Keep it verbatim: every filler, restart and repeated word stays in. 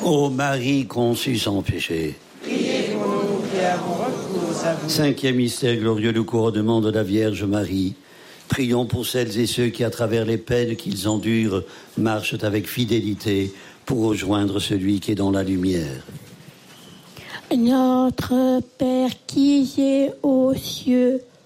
Ô Marie conçue sans péché. Priez pour nous qui avons recours à vous. Cinquième mystère glorieux, le couronnement de la Vierge Marie. Prions pour celles et ceux qui, à travers les peines qu'ils endurent, marchent avec fidélité pour rejoindre celui qui est dans la lumière. Notre Père qui es aux cieux,